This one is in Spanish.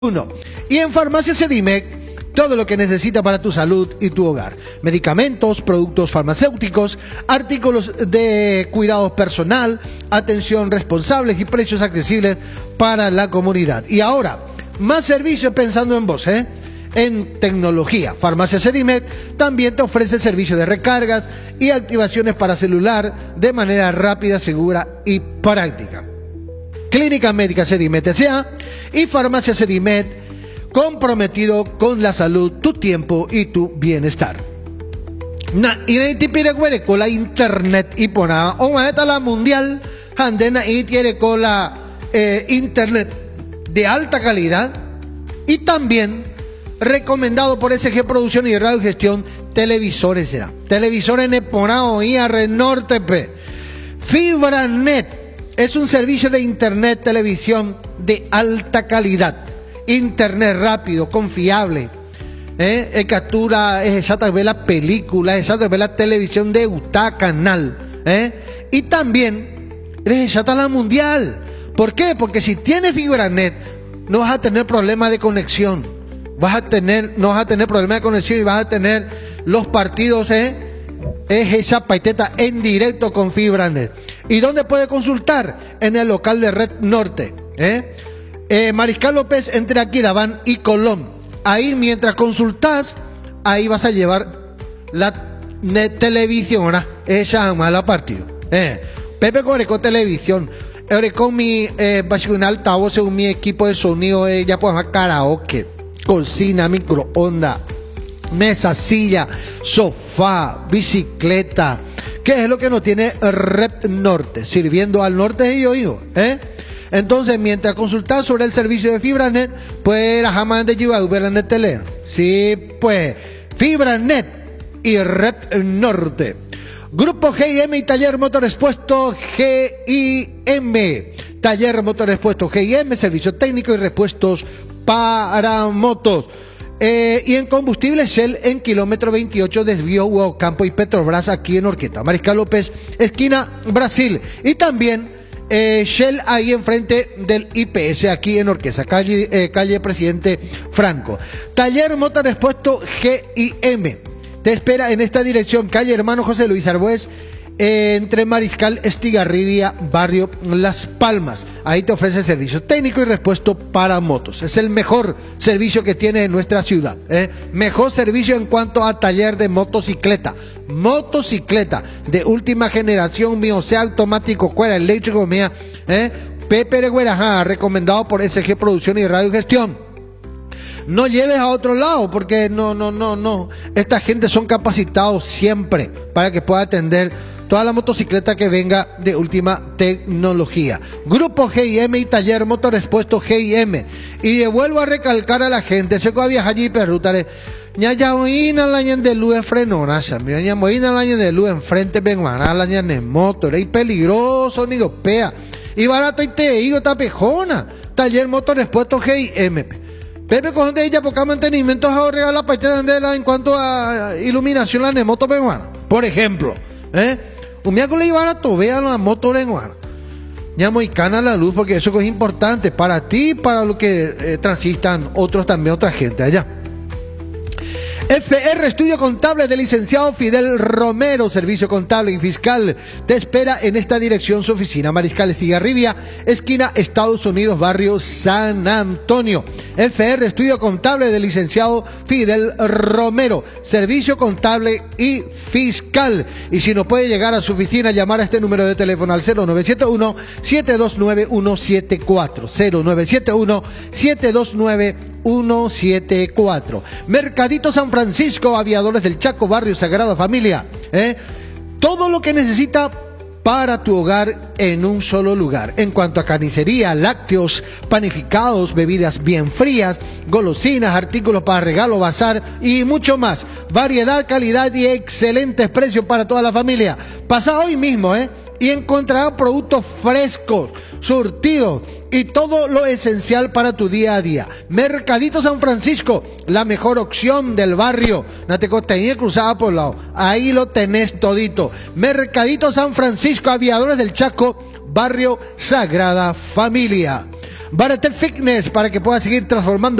1. Y en Farmacia Sedimec, todo lo que necesita para tu salud y tu hogar. Medicamentos, productos farmacéuticos, artículos de cuidado personal, atención responsables y precios accesibles para la comunidad. Y ahora, más servicios pensando en vos, En tecnología. Farmacia Sedimec también te ofrece servicios de recargas y activaciones para celular de manera rápida, segura y práctica. Clínica Médica Sedimec S.A. y Farmacia Sedimec, comprometido con la salud, tu tiempo y tu bienestar. Y de tipire con la internet y pona o la mundial andena y tiene con la internet de alta calidad y también recomendado por SG Producción y Radio Gestión televisores será. Televisores Neponao y Renortepe. FibraNet es un servicio de internet televisión de alta calidad. Internet rápido, confiable. Captura exacta de la película, exacta de la televisión de UTA canal. Y también exacta la mundial. ¿Por qué? Porque si tienes FibraNet no vas a tener problema de conexión. No vas a tener problema de conexión y vas a tener los partidos esa paiteta en directo con FibraNet. ¿Y dónde puede consultar? En el local de Red Norte. Mariscal López entre Aquidabán y Colón. Ahí mientras consultas, ahí vas a llevar la televisión, esa mala partido. Pepe Coreco Televisión. Con mi altavoz según mi equipo de sonido, ya podemos karaoke, cocina, microondas, mesa, silla, sofá, bicicleta. ¿Qué es lo que nos tiene Red Norte? Sirviendo al norte y oído, Entonces, mientras consultas sobre el servicio de FibraNet, pues la jamás de llevar FibraNet Tele. Sí, pues, FibraNet y Red Norte. Grupo GIM y Taller Motor Expuesto GIM. Taller Motor Expuesto GIM, servicio técnico y repuestos para motos. Y en combustible Shell en kilómetro 28, desvío Huacampo y Petrobras aquí en Orqueta. Mariscal López, esquina Brasil. Y también Shell ahí enfrente del IPS aquí en Orquesa, calle Presidente Franco. Taller Motor Expuesto GIM. Te espera en esta dirección, calle Hermano José Luis Arbues, entre Mariscal Estigarribia, barrio Las Palmas. Ahí te ofrece servicio técnico y repuesto para motos. Es el mejor servicio que tiene en nuestra ciudad. Mejor servicio en cuanto a taller de motocicleta. Motocicleta de última generación, mío, sea automático, cuera, eléctrico, mía. Pepe Regueraja, recomendado por SG Producción y Radio Gestión. No lleves a otro lado porque no. Esta gente son capacitados siempre para que pueda atender toda la motocicleta que venga de última tecnología. Grupo GIM y Taller Motor Expuesto GIM. Y vuelvo a recalcar a la gente, se que viaja allí perrutare. Ya oína la ñan de luz frenona, ya oína la ñan de luz enfrente venguana, la ñan de motor, y peligroso ni gopea. Y barato y te digo tapejona. Taller Motor Expuesto GIM. Pepe con de ella porque mantenimiento ahorra la parte de en cuanto a iluminación la de moto peruana. Por ejemplo, un miércoles iban a tobear la moto peruana. Ya muy cana la luz porque eso es importante para ti y para lo que transitan otros también, otra gente allá. FR Estudio Contable del licenciado Fidel Romero, servicio contable y fiscal. Te espera en esta dirección su oficina, Mariscal Estigarribia, esquina Estados Unidos, barrio San Antonio. FR Estudio Contable del licenciado Fidel Romero, servicio contable y fiscal. Y si no puede llegar a su oficina, llamar a este número de teléfono al 0971-729-174. 0971-729-174. Mercadito San Francisco, Aviadores del Chaco, barrio Sagrada Familia. Todo lo que necesita para tu hogar en un solo lugar. En cuanto a carnicería, lácteos, panificados, bebidas bien frías, golosinas, artículos para regalo, bazar y mucho más. Variedad, calidad y excelentes precios para toda la familia. Pasa hoy mismo, y encontrarás productos frescos, surtidos y todo lo esencial para tu día a día. Mercadito San Francisco, la mejor opción del barrio. No te costeñé cruzada por lado. Ahí lo tenés todito. Mercadito San Francisco, Aviadores del Chaco, barrio Sagrada Familia. Baratel Fitness, para que puedas seguir transformando